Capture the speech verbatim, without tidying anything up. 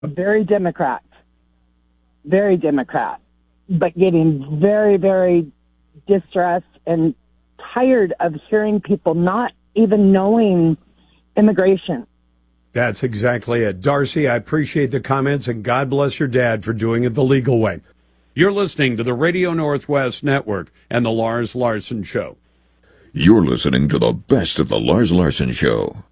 very Democrat, very Democrat, but getting very, very distressed and tired of hearing people not even knowing immigration. That's exactly it. Darcy, I appreciate the comments, and God bless your dad for doing it the legal way. You're listening to the Radio Northwest Network and the Lars Larson Show. You're listening to the best of the Lars Larson Show.